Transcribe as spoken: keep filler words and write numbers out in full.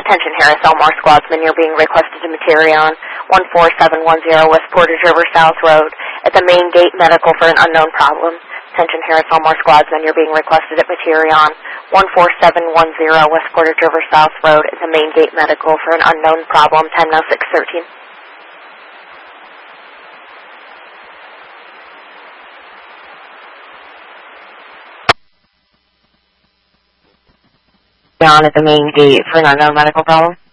Attention Harris Elmore Squadsman, you're being requested to Materion, one four seven one zero West Portage River South Road, at the main gate medical for an unknown problem. Attention Harris Elmore Squadsman, you're being requested at Materion, one four seven one zero West Portage River South Road, at the main gate medical for an unknown problem, time now six thirteen. Down at the main gate for an unknown medical problem.